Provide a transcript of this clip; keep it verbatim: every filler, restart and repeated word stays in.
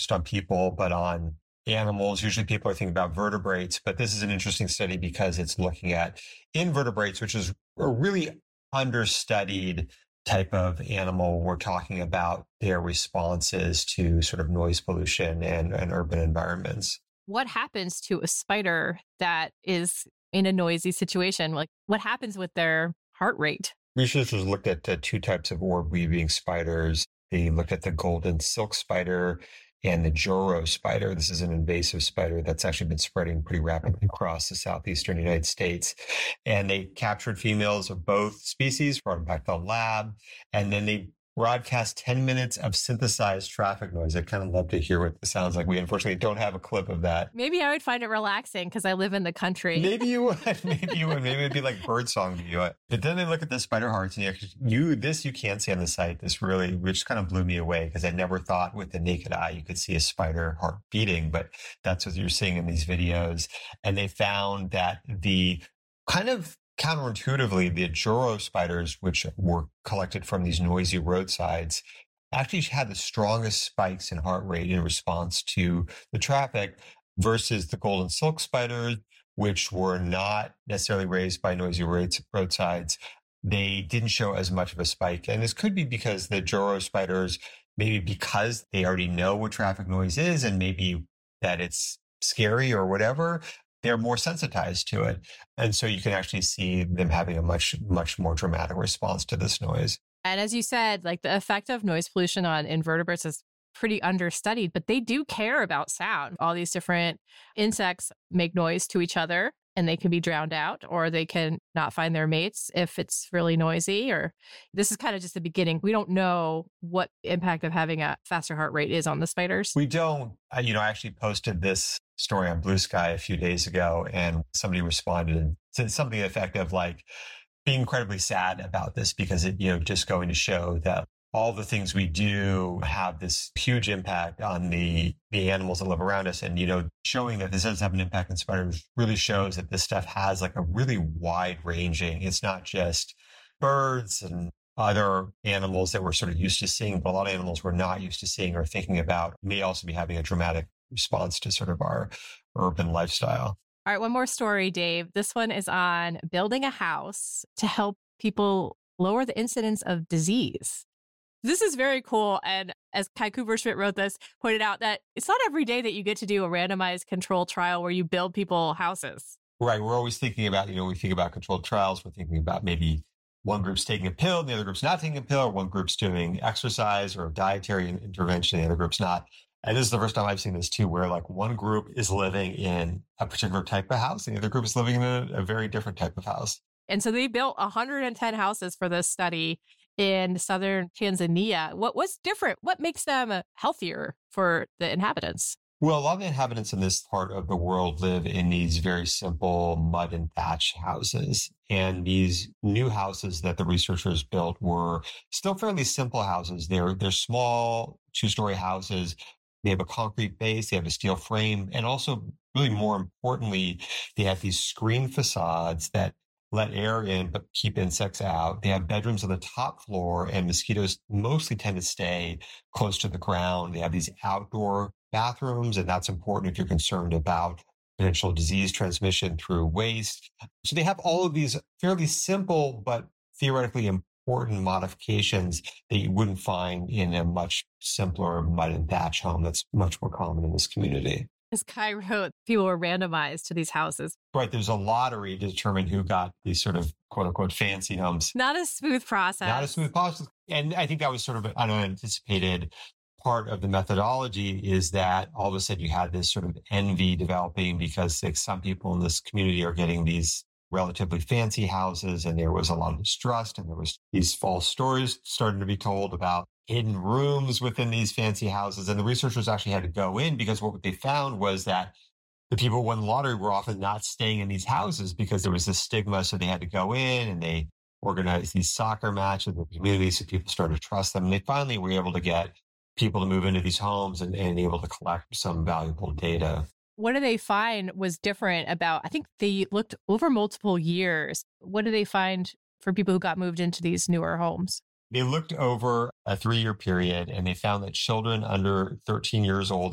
just on people, but on animals. Usually people are thinking about vertebrates, but this is an interesting study because it's looking at invertebrates, which is a really understudied type of animal. We're talking about their responses to sort of noise pollution and, and urban environments. What happens to a spider that is in a noisy situation? Like, what happens with their heart rate? Researchers looked at uh, two types of orb-weaving spiders. They looked at the golden silk spider and the Joro spider. This is an invasive spider that's actually been spreading pretty rapidly across the southeastern United States. And they captured females of both species, brought them back to the lab, and then they broadcast ten minutes of synthesized traffic noise. I'd kind of love to hear what it sounds like. We unfortunately don't have a clip of that. Maybe I would find it relaxing because I live in the country. Maybe you would. Maybe you would. Maybe it'd be like birdsong to you. But then they look at the spider hearts, and you, actually, you this you can't see on the site. This really, which kind of blew me away because I never thought with the naked eye you could see a spider heart beating, but that's what you're seeing in these videos. And they found that the kind of counterintuitively, the Joro spiders, which were collected from these noisy roadsides, actually had the strongest spikes in heart rate in response to the traffic versus the golden silk spiders, which were not necessarily raised by noisy roadsides. They didn't show as much of a spike. And this could be because the Joro spiders, maybe because they already know what traffic noise is and maybe that it's scary or whatever, they're more sensitized to it. And so you can actually see them having a much, much more dramatic response to this noise. And as you said, like the effect of noise pollution on invertebrates is pretty understudied, but they do care about sound. All these different insects make noise to each other and they can be drowned out, or they can not find their mates if it's really noisy. Or this is kind of just the beginning. We don't know what the impact of having a faster heart rate is on the spiders. We don't. You know, I actually posted this story on Blue Sky a few days ago, and somebody responded and said something effective like being incredibly sad about this because it, you know, just going to show that all the things we do have this huge impact on the, the animals that live around us. And, you know, showing that this does have an impact on spiders really shows that this stuff has like a really wide ranging. It's not just birds and other animals that we're sort of used to seeing, but a lot of animals we're not used to seeing or thinking about may also be having a dramatic response to sort of our urban lifestyle. All right, one more story, Dave. This one is on building a house to help people lower the incidence of disease. This is very cool. And as Kai Kuperschmidt wrote this, pointed out that it's not every day that you get to do a randomized control trial where you build people houses. Right. We're always thinking about, you know, we think about controlled trials. We're thinking about maybe one group's taking a pill, and the other group's not taking a pill, or one group's doing exercise or dietary intervention, the other group's not. And this is the first time I've seen this too, where like one group is living in a particular type of house and the other group is living in a, a very different type of house. And so they built one hundred ten houses for this study in southern Tanzania. What was different? What makes them healthier for the inhabitants? Well, a lot of the inhabitants in this part of the world live in these very simple mud and thatch houses. And these new houses that the researchers built were still fairly simple houses. They're, they're small two-story houses. They have a concrete base, they have a steel frame, and also, really more importantly, they have these screen facades that let air in but keep insects out. They have bedrooms on the top floor, and mosquitoes mostly tend to stay close to the ground. They have these outdoor bathrooms, and that's important if you're concerned about potential disease transmission through waste. So they have all of these fairly simple but theoretically important modifications that you wouldn't find in a much simpler mud and thatch home that's much more common in this community. As Kai wrote, people were randomized to these houses. Right. There's a lottery to determine who got these sort of quote unquote fancy homes. Not a smooth process. Not a smooth process. And I think that was sort of an unanticipated part of the methodology, is that all of a sudden you had this sort of envy developing because like, some people in this community are getting these relatively fancy houses, and there was a lot of distrust, and there was these false stories starting to be told about hidden rooms within these fancy houses. And the researchers actually had to go in because what they found was that the people who won the lottery were often not staying in these houses because there was this stigma. So they had to go in and they organized these soccer matches in the community so people started to trust them. And they finally were able to get people to move into these homes and, and able to collect some valuable data. What do they find was different about, I think they looked over multiple years. What do they find for people who got moved into these newer homes? They looked over a three-year period, and they found that children under thirteen years old